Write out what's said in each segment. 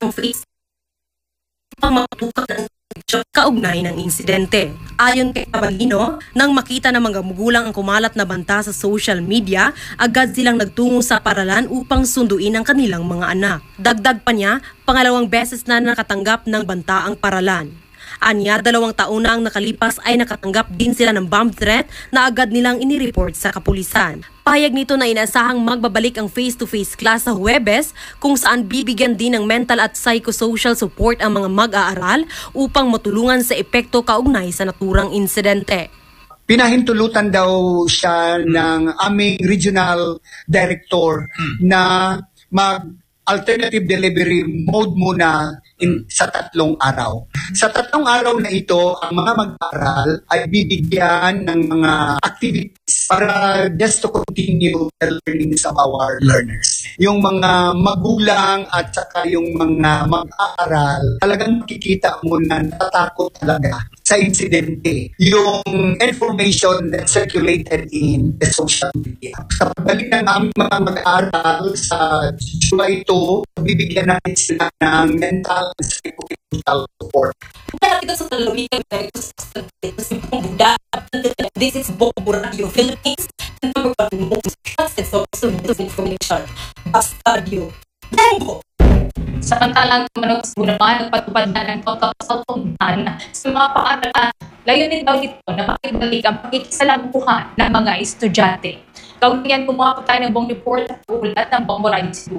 face pamatutok ng kaugnay ng insidente. Ayon kay Cabalino, nang makita ng mga magulang ang kumalat na banta sa social media, agad silang nagtungo sa paralan upang sunduin ang kanilang mga anak. Dagdag pa niya, pangalawang beses na nakatanggap ng banta ang paralan. Anya, 2 taon na ang nakalipas ay nakatanggap din sila ng bomb threat na agad nilang inireport sa kapulisan. Pahayag nito na inaasahang magbabalik ang face-to-face class sa Huwebes kung saan bibigyan din ng mental at psychosocial support ang mga mag-aaral upang matulungan sa epekto kaugnay sa naturang insidente. Pinahintulutan daw siya ng aming regional director na mag-alternative delivery mode muna sa 3 araw. Sa 3 araw na ito, ang mga mag-aaral ay bibigyan ng mga activities para just to continue the learnings of our learners. Yung mga magulang at saka yung mga mag-aaral, talagang makikita mo na natatakot talaga sa insidente yung information that circulated in the social media. Sa pagbalik ng aming mga mag-aaral sa July 2, bibigyan natin sila ng mental and psychosocial support. Kita sa Talawigan, this is Bombo Radio Philippines, the number 1 most trusted source of information. Bastadio. Bombo! Samantalang Manok naman nagpatupad na ng total cellphone ban sa mga paaralan. Layunin daw nito na makibalik ang pakikisalamuhan ng mga estudyante. Kaunyan kumuha po tayo ng buong report at ulat ng Bombo Radio Cebu.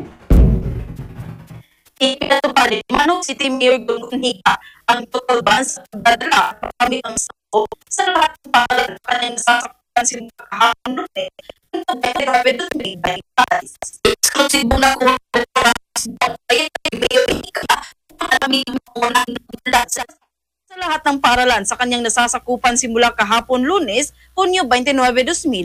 Ipinatupad ni Manok City Mayor Gungunhiga ang total ban sa pagdadala kami ang sako sa lahat ng paaralan kanyang nasasaktan silang kahapon noon ang pagdadala ng may balitas. Eksklusibo na kuha sa lahat ng paaralan sa kanyang nasasakupan simula kahapon Lunes, Hunyo 29,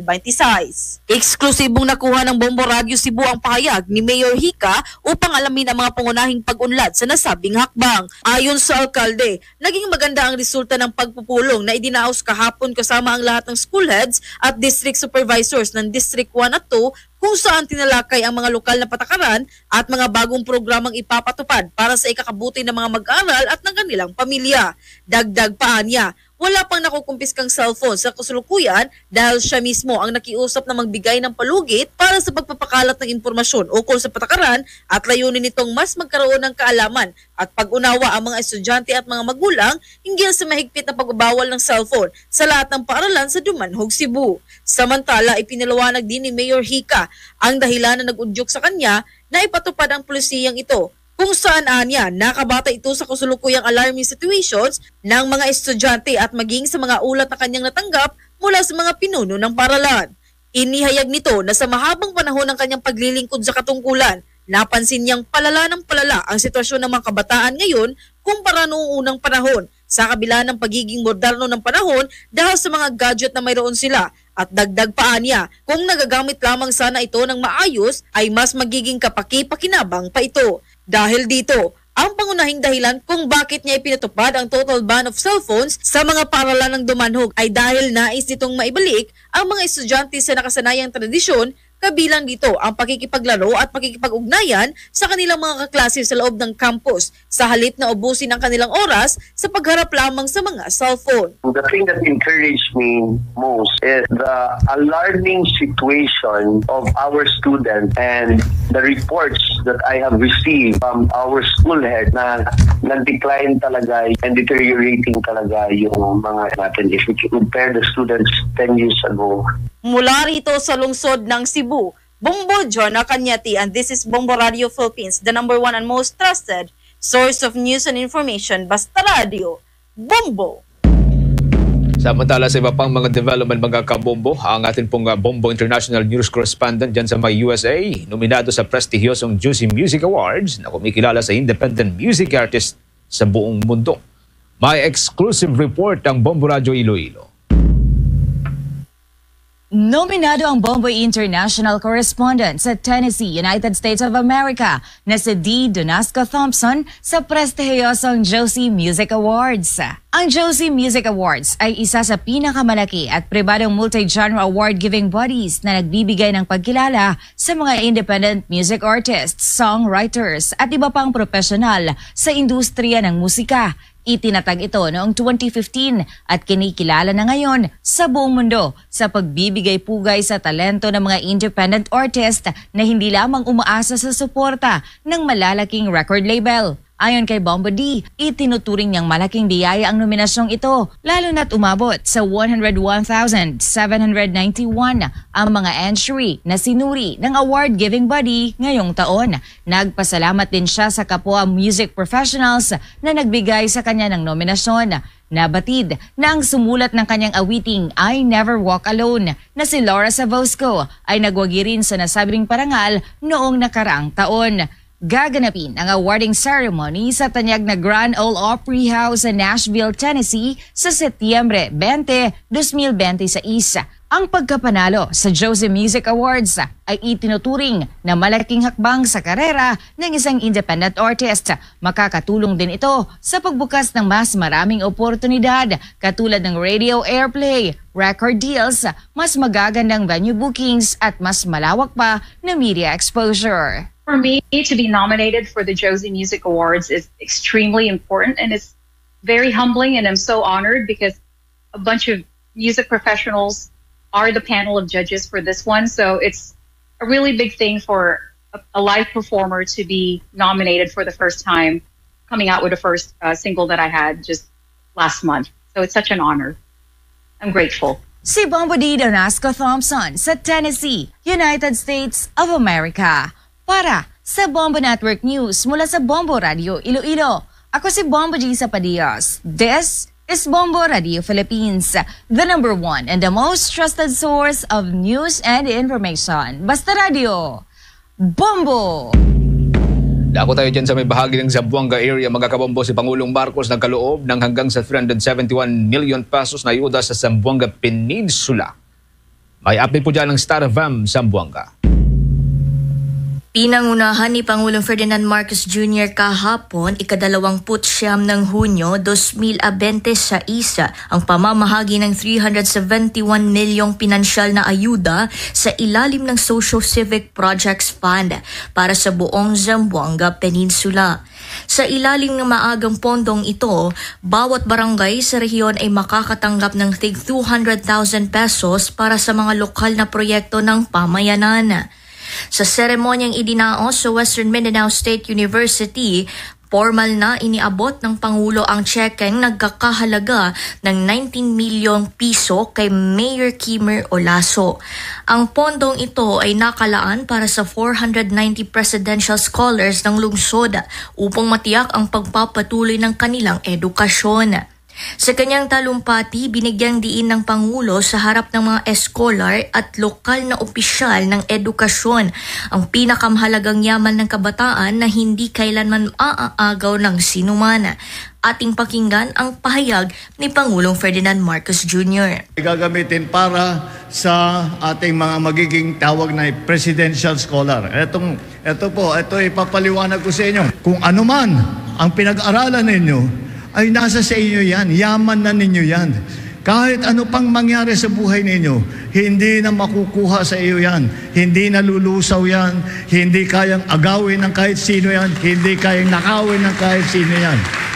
2026. Eksklusibong nakuha ng Bombo Radio Cebu ang pahayag ni Mayor Hica upang alamin ang mga pangunahing pag-unlad sa nasabing hakbang. Ayon sa alkalde, naging maganda ang resulta ng pagpupulong na idinaos kahapon kasama ang lahat ng school heads at district supervisors ng District 1 at 2 kung saan tinalakay ang mga lokal na patakaran at mga bagong programang ipapatupad para sa ikakabuti ng mga mag-aaral at ng kanilang pamilya. Dagdag pa niya, wala pang nakukumpiskang cellphone sa kasalukuyan dahil siya mismo ang nakiusap na magbigay ng palugit para sa pagpapakalat ng impormasyon ukol sa patakaran at layunin nitong mas magkaroon ng kaalaman at pag-unawa ang mga estudyante at mga magulang hinggil sa mahigpit na pagbabawal ng cellphone sa lahat ng paaralan sa Dumanhog, Cebu. Samantala, ipinaliwanag din ni Mayor Hica ang dahilan na nag-udyok sa kanya na ipatupad ang polisiyang ito kung saan anya nakabata ito sa kasulukuyang alarming situations ng mga estudyante at maging sa mga ulat na kanyang natanggap mula sa mga pinuno ng paaralan. Inihayag nito na sa mahabang panahon ng kanyang paglilingkod sa katungkulan, napansin niyang palala ng palala ang sitwasyon ng mga kabataan ngayon kumpara noong unang panahon sa kabila ng pagiging moderno ng panahon dahil sa mga gadget na mayroon sila. At dagdag pa niya, kung nagagamit lamang sana ito ng maayos ay mas magiging kapaki-pakinabang pa ito. Dahil dito, ang pangunahing dahilan kung bakit niya ipinatupad ang total ban of cellphones sa mga paaralan ng Dumanhog ay dahil nais nitong maibalik ang mga estudyante sa nakasanayang tradisyon, kabilang dito ang pakikipaglaro at pakikipag-ugnayan sa kanilang mga kaklase sa loob ng campus sa halip na ubusin ang kanilang oras sa pagharap lamang sa mga cellphone. The thing that encouraged me most is the alarming situation of our students and the reports that I have received from our school head na nag-decline talaga and deteriorating talaga yung mga natin. If we compare the students 10 years ago. Mula rito sa lungsod ng Cebu, Bombo Jonah Cañete, and this is Bombo Radio Philippines, the number 1 and most trusted source of news and information. Basta Radio, Bombo! Samantala sa iba pang mga development mga kabombo, ang atin pong Bombo International News Correspondent dyan sa may USA, nominado sa prestigyosong Juicy Music Awards na kumikilala sa independent music artist sa buong mundo. May exclusive report ang Bombo Radio Iloilo. Nominado ang Bomboy International Correspondent sa Tennessee, United States of America na si D. Donasco Thompson sa prestihiyosong Josie Music Awards. Ang Josie Music Awards ay isa sa pinakamalaki at pribadong multi-genre award-giving bodies na nagbibigay ng pagkilala sa mga independent music artists, songwriters at iba pang profesional sa industriya ng musika. Itinatag ito noong 2015 at kinikilala na ngayon sa buong mundo sa pagbibigay pugay sa talento ng mga independent artist na hindi lamang umaasa sa suporta ng malalaking record label. Ayon kay Bombo D, itinuturing niyang malaking biyaya ang nominasyong ito, lalo na't umabot sa 101,791 ang mga entry na sinuri ng award-giving body ngayong taon. Nagpasalamat din siya sa kapwa music professionals na nagbigay sa kanya ng nominasyon. Nabatid na ang sumulat ng kanyang awiting I Never Walk Alone na si Laura Savosco ay nagwagi rin sa nasabing parangal noong nakaraang taon. Gaganapin ang awarding ceremony sa tanyag na Grand Ole Opry House sa Nashville, Tennessee sa Setyembre 20, 2026. Ang pagkapanalo sa Josie Music Awards ay itinuturing na malaking hakbang sa karera ng isang independent artist. Makakatulong din ito sa pagbukas ng mas maraming oportunidad katulad ng radio airplay, record deals, mas magagandang venue bookings at mas malawak pa na media exposure. For me, to be nominated for the Josie Music Awards is extremely important, and it's very humbling, and I'm so honored because a bunch of music professionals are the panel of judges for this one. So it's a really big thing for a live performer to be nominated for the first time, coming out with the first single that I had just last month. So it's such an honor. I'm grateful. Si Bombo D. Donasco Thompson sa Tennessee, United States of America. Para sa Bombo Network News mula sa Bombo Radio Iloilo, ako si Bombo G. Zapadios. This is Bombo Radio Philippines, the #1 and the most trusted source of news and information. Basta Radio, Bombo! Dako tayo dyan sa may bahagi ng Zamboanga area, mga kabombo. Si Pangulong Marcos nagkaloob ng hanggang sa 371 million pesos na ayuda sa Zamboanga Peninsula. May update po dyan ng Star FM Zamboanga. Pinangunahan ni Pangulong Ferdinand Marcos Jr. kahapon, ika-29 ng Hunyo 2020 sa isa ang pamamahagi ng 371 milyong pinansyal na ayuda sa ilalim ng Social Civic Projects Fund para sa buong Zamboanga Peninsula. Sa ilalim ng maagang pondong ito, bawat barangay sa rehiyon ay makakatanggap ng tig 200,000 pesos para sa mga lokal na proyekto ng pamayanan. Sa seremonyang idinaos sa Western Mindanao State University, formal na iniabot ng Pangulo ang tsekeng nagkakahalaga ng 19 milyong piso kay Mayor Kimmer Olaso. Ang pondong ito ay nakalaan para sa 490 presidential scholars ng lungsod upang matiyak ang pagpapatuloy ng kanilang edukasyon. Sa kanyang talumpati, binigyang diin ng Pangulo sa harap ng mga eskolar at lokal na opisyal ng edukasyon ang pinakamahalagang yaman ng kabataan na hindi kailanman maaagaw ng sinuman. Ating pakinggan ang pahayag ni Pangulong Ferdinand Marcos Jr. Gagamitin para sa ating mga magiging tawag na presidential scholar. Ito ipapaliwanag ko sa inyo. Kung ano man ang pinag-aralan ninyo, ay nasa sa inyo yan, yaman na ninyo yan. Kahit ano pang mangyari sa buhay ninyo, hindi na makukuha sa iyo yan, hindi nalulusaw yan, hindi kayang agawin ng kahit sino yan, hindi kayang nakawin ng kahit sino yan.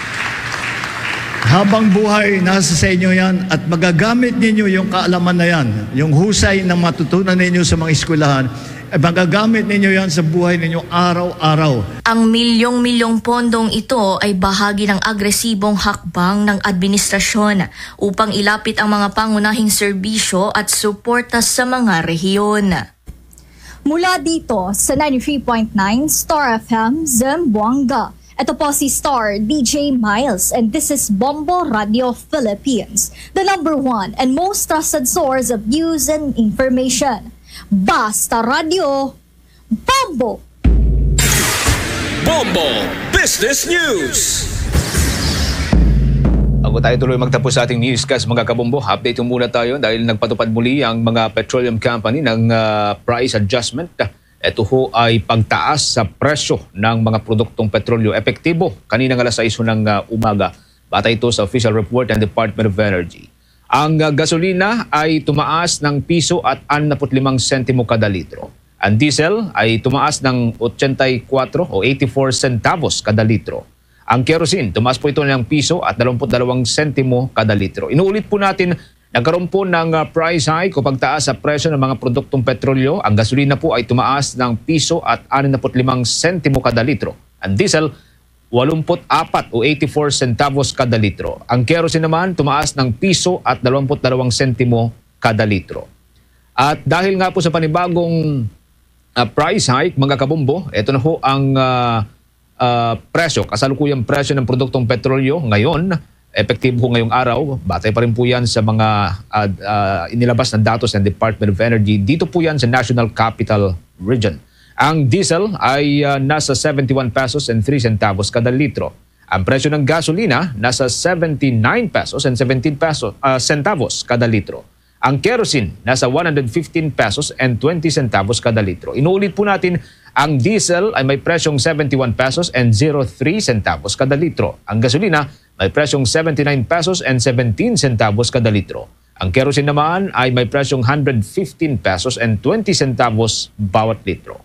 Habang buhay, nasa sa inyo yan at magagamit ninyo yung kaalaman na yan, yung husay na matutunan ninyo sa mga eskwelahan, magagamit ninyo yan sa buhay ninyo araw-araw. Ang milyong-milyong pondong ito ay bahagi ng agresibong hakbang ng administrasyon upang ilapit ang mga pangunahing serbisyo at suporta sa mga rehiyon. Mula dito sa 93.9 Star FM Zamboanga. Ito po si Star DJ Miles and this is Bombo Radio Philippines, the #1 and most trusted source of news and information. Basta Radio, Bombo! Bombo Business News! Ang Bago tayo tuloy magtapos sa ating newscast mga kabombo, update muna tayo dahil nagpatupad muli ang mga petroleum company ng price adjustment. Ito ho ay pagtaas sa presyo ng mga produktong petrolyo epektibo kaninang alas 6 ng umaga. Batay ito sa official report ng Department of Energy. Ang gasolina ay tumaas ng piso at 65 sentimo kada litro. Ang diesel ay tumaas ng 84 o 84 centavos kada litro. Ang kerosene, tumaas po ito ng piso at 22 sentimo kada litro. Inuulit po natin, nagkaroon po ng price hike o pagtaas sa presyo ng mga produktong petrolyo. Ang gasolina po ay tumaas ng piso at 65 sentimo kada litro. Ang diesel, 84 o 84 centavos kada litro. Ang kerosene naman, tumaas ng piso at 22 sentimo kada litro. At dahil nga po sa panibagong price hike, mga kabombo, ito na ho ang presyo, kasalukuyang presyo ng produktong petrolyo ngayon, epektibo ngayong araw. Batay pa rin po yan sa mga inilabas na datos ng Department of Energy. Dito po yan sa National Capital Region. Ang diesel ay nasa 71 pesos and 3 centavos kada litro. Ang presyo ng gasolina nasa 79 pesos and 17 centavos kada litro. Ang kerosene nasa 115 pesos and 20 centavos kada litro. Inuulit po natin, ang diesel ay may presyong 71 pesos and 03 centavos kada litro. Ang gasolina may presyong 79 pesos and 17 centavos kada litro. Ang kerosene naman ay may presyong 115 pesos and 20 centavos bawat litro.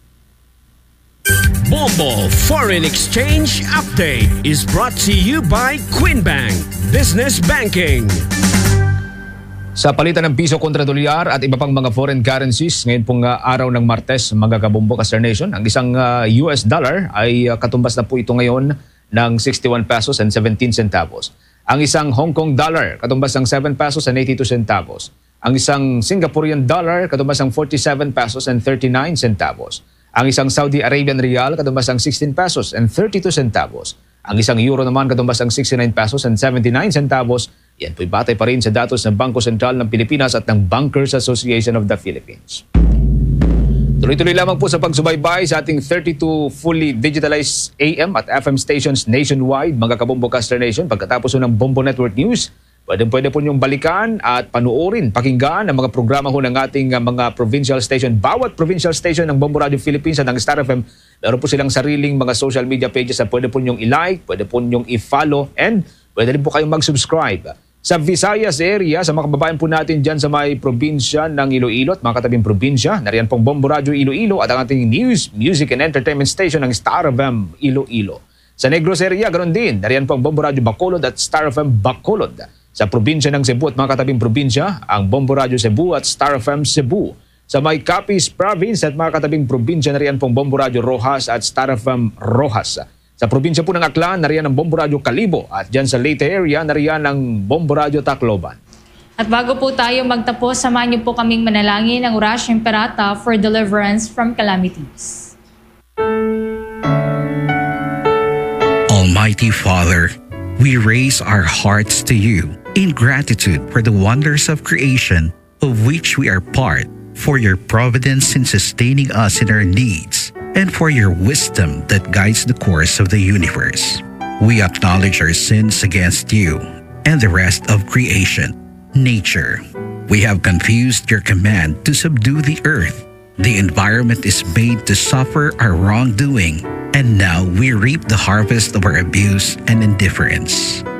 Bombo Foreign Exchange Update is brought to you by Quinbank Business Banking. Sa palitan ng piso kontra dolyar at iba pang mga foreign currencies, ngayon pong araw ng Martes, mga kabombo Caster Nation, ang isang US dollar ay katumbas na po ito ngayon ng 61 pesos and 17 centavos. Ang isang Hong Kong dollar, katumbas ng 7 pesos and 82 centavos. Ang isang Singaporean dollar, katumbas ng 47 pesos and 39 centavos. Ang isang Saudi Arabian Riyal, katumbas ng 16 pesos and 32 centavos. Ang isang euro naman, katumbas ng 69 pesos and 79 centavos. Yan po'y batay pa rin sa datos ng Bangko Sentral ng Pilipinas at ng Bankers Association of the Philippines. Tuloy-tuloy lamang po sa pagsubaybay sa ating 32 fully digitalized AM at FM stations nationwide, mga kabombo Caster Nation. Pagkatapos ng Bombo Network News, pwede po niyong balikan at panuorin, pakinggan ang mga programa ho ng ating mga provincial station. Bawat provincial station ng Bombo Radio Philippines at ng Star FM, meron po silang sariling mga social media pages na pwede po niyong i-like, pwede po niyong i-follow, and pwede rin po kayong mag-subscribe. Sa Visayas area, sa mga kababayan po natin dyan sa may probinsya ng Iloilo at mga katabing probinsya, nariyan pong Bombo Radio Iloilo at ang ating news, music and entertainment station ng Star FM Iloilo. Sa Negros area, ganoon din, nariyan pong Bombo Radio Bacolod at Star FM Bacolod. Sa probinsya ng Cebu at mga katabing probinsya, ang Bombo Radio Cebu at Star FM Cebu. Sa may Capiz Province at mga katabing probinsya, nariyan pong Bombo Radio Rojas at Star FM Rojas. Sa probinsya po ng Aklan, nariyan ang Bombo Radio Kalibo at dyan sa Leyte area, nariyan ang Bombo Radio Tacloban. At bago po tayo magtapos, samahan niyo po kaming manalangin ng Orasyo Imperata for deliverance from calamities. Almighty Father, we raise our hearts to you in gratitude for the wonders of creation of which we are part, for your providence in sustaining us in our needs, and for your wisdom that guides the course of the universe. We acknowledge our sins against you and the rest of creation, nature. We have confused your command to subdue the earth. The environment is made to suffer our wrongdoing, and now we reap the harvest of our abuse and indifference.